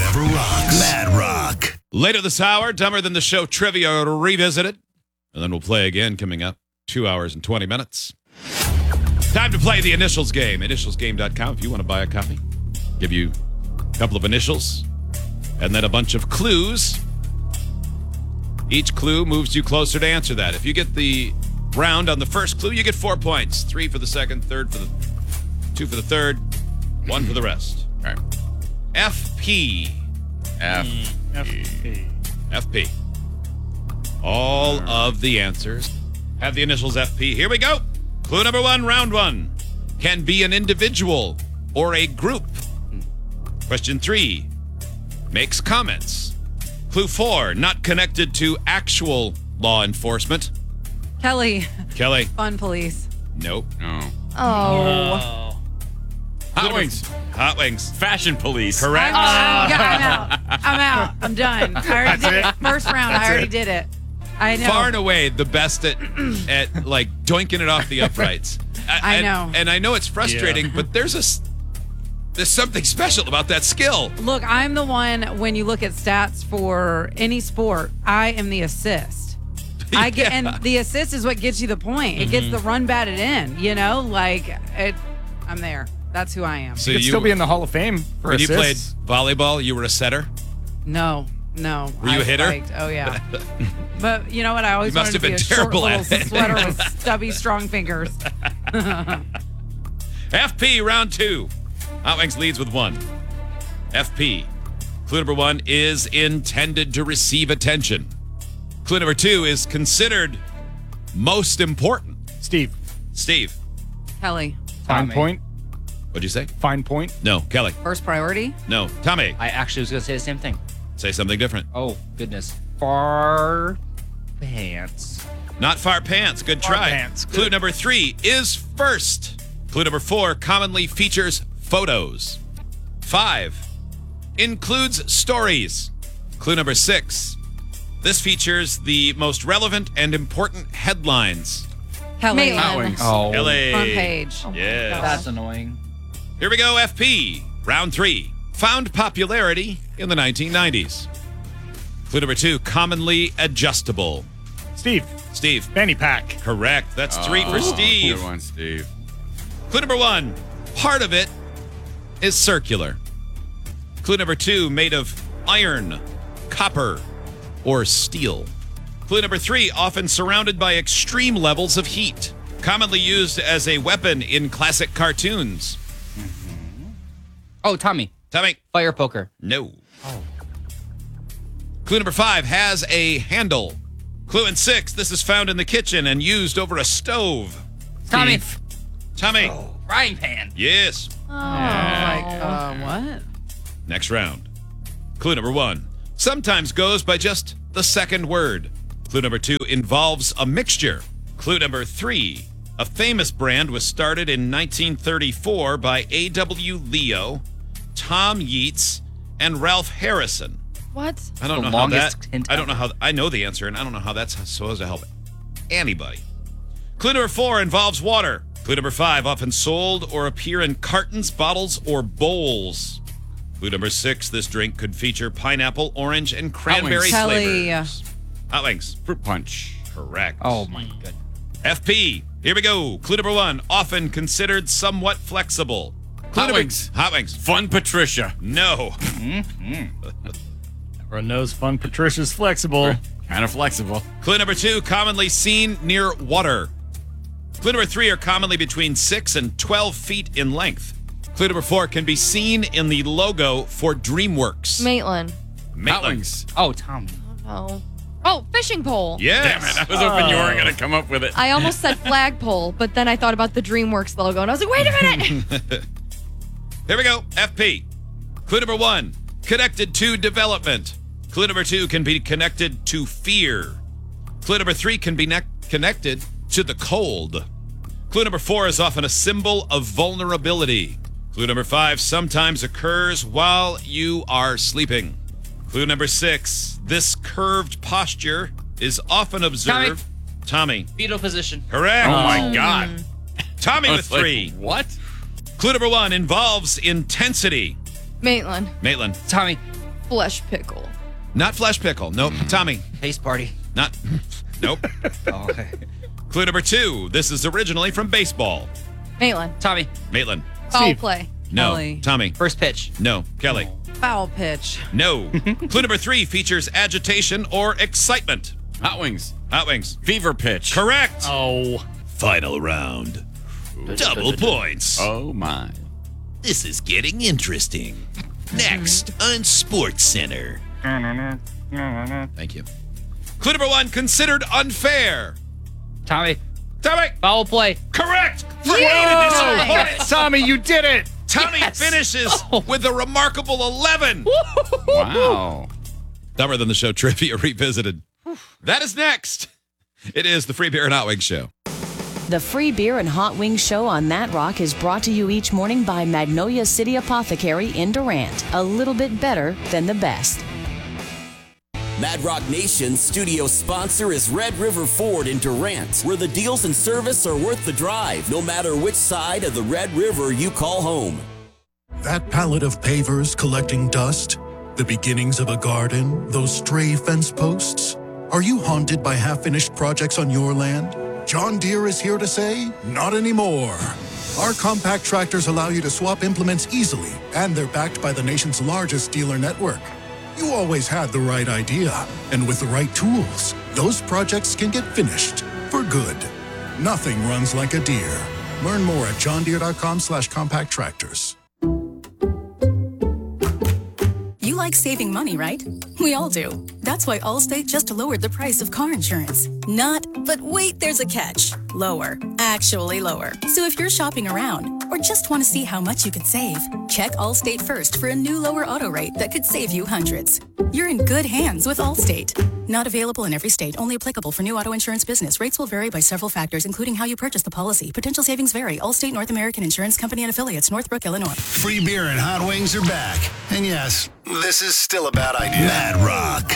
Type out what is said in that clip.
Whatever rocks. Mad Rock. Later this hour, Dumber Than the Show trivia to revisit it. And then we'll play again coming up 2 hours and 20 minutes. Time to play the initials game. Initialsgame.com if you want to buy a copy. Give you a couple of initials and then a bunch of clues. Each clue moves you closer to answer that. If you get the round on the first clue, you get 4 points. 3 for the second, 2 for the third, 1 for the rest. All right. FP. FP. All of the answers have the initials FP. Here we go. Clue number 1, round 1. Can be an individual or a group. Question 3. Makes comments. Clue 4. Not connected to actual law enforcement. Kelly. Fun police. Nope. No. Oh. Hot Wings. Hot Wings. Fashion Police. Correct. I'm out. I'm done. I already did it. First round, I already did it. I know. Far and away the best at like doinking it off the uprights. I know. And I know it's frustrating, but there's something special about that skill. Look, I'm the one, when you look at stats for any sport, I am the assist. I get, and the assist is what gets you the point. It gets the run batted in, you know? I'm there. That's who I am. So you could still be in the Hall of Fame for when assists. you played volleyball, you were a setter? No. Were you a hitter? Spiked. Oh, yeah. But you know what? I always You must wanted to have be been a short terrible little at it. sweater with stubby, strong fingers. FP, round 2. Hot Wings leads with 1. FP. Clue number 1 is intended to receive attention. Clue number 2 is considered most important. Steve. Kelly. Fine point. What'd you say? Fine point. No. Kelly. First priority. No. Tommy. I actually was going to say the same thing. Say something different. Oh, goodness. Far pants. Not far pants. Good Far try. pants. Clue Good. number 3 is first. Clue number 4 commonly features photos. 5 includes stories. Clue number 6. This features the most relevant and important headlines. Kelly. Hot Wings. Oh. LA. Front page. Yeah. That's annoying. Here we go, FP. Round 3. Found popularity in the 1990s. Clue number 2, commonly adjustable. Steve. Fanny pack. Correct. That's 3 for Steve. Good one, Steve. Clue number 1, part of it is circular. Clue number 2, made of iron, copper, or steel. Clue number 3, often surrounded by extreme levels of heat. Commonly used as a weapon in classic cartoons. Oh, Tommy. Fire poker. No. Clue number 5 has a handle. Clue in 6, this is found in the kitchen and used over a stove. Tommy. Tommy. Frying pan. Yes. What? Next round. Clue number 1 sometimes goes by just the second word. Clue number 2 involves a mixture. Clue number 3, a famous brand was started in 1934 by A.W. Leo, Tom Yeats, and Ralph Harrison. What? I don't The know how that. longest hint I don't know how. I know the answer, and I don't know how that's supposed to help anybody. Clue number 4 involves water. Clue number 5 often sold or appear in cartons, bottles, or bowls. Clue number 6, this drink could feature pineapple, orange, and cranberry Kelly. flavors. Hot Wings. Fruit punch. Correct. Oh, my goodness. FP. Here we go. Clue number 1, often considered somewhat flexible. Clue Hot number- Wings. Hot Wings. Fun Patricia. No. Everyone knows Fun Patricia's flexible. Kind of flexible. Clue number 2, commonly seen near water. Clue number 3 are commonly between 6 and 12 feet in length. Clue number 4 can be seen in the logo for DreamWorks. Maitland. Hot Wings. Oh, Tommy. Oh. Oh, fishing pole. Yes. Damn it. I was hoping you were going to come up with it. I almost said flagpole, but then I thought about the DreamWorks logo, and I was like, wait a minute. Here we go. FP. Clue number 1, connected to development. Clue number 2 can be connected to fear. Clue number 3 can be connected to the cold. Clue number 4 is often a symbol of vulnerability. Clue number 5 sometimes occurs while you are sleeping. Clue number 6, this curved posture is often observed. Tommy. Fetal position. Correct. Oh, my God. Tommy I with was like, 3. what? Clue number 1 involves intensity. Maitland. Maitland. Tommy. Flesh pickle. Not flesh pickle. Nope. Tommy. Taste party. Not. Nope. Oh, okay. Clue number 2. This is originally from baseball. Maitland. Tommy. Maitland. Foul Steve. play. No. Kelly. Tommy. First pitch. No. Kelly. Foul pitch. No. Clue number 3 features agitation or excitement. Hot Wings. Hot Wings. Fever pitch. Correct. Oh. Final round. Double points. Oh, my. This is getting interesting. Next on Sports Center. Thank you. Clue number 1 considered unfair. Tommy. Tommy. Foul play. Correct. For 8 Yay! additional points. Tommy, you did it. Tommy finishes with a remarkable 11. Wow. Dumber Than the Show trivia revisited. That is next. It is the Free Beer and Hot Wings Show. The Free Beer and Hot Wings Show on That Rock is brought to you each morning by Magnolia City Apothecary in Durant. A little bit better than the best. Mad Rock Nation's studio sponsor is Red River Ford in Durant, where the deals and service are worth the drive, no matter which side of the Red River you call home. That pallet of pavers collecting dust, the beginnings of a garden, those stray fence posts. Are you haunted by half-finished projects on your land? John Deere is here to say, not anymore. Our compact tractors allow you to swap implements easily, and they're backed by the nation's largest dealer network. You always had the right idea, and with the right tools, those projects can get finished for good. Nothing runs like a Deere. Learn more at johndeere.com/compact tractors. You like saving money, right? We all do. That's why Allstate just lowered the price of car insurance. Not, but wait, there's a catch. Lower. Actually lower. So if you're shopping around or just want to see how much you could save, check Allstate first for a new lower auto rate that could save you hundreds. You're in good hands with Allstate. Not available in every state. Only applicable for new auto insurance business. Rates will vary by several factors, including how you purchase the policy. Potential savings vary. Allstate North American Insurance Company and Affiliates, Northbrook, Illinois. Free Beer and Hot Wings are back. And yes, this is still a bad idea. Mad Rock.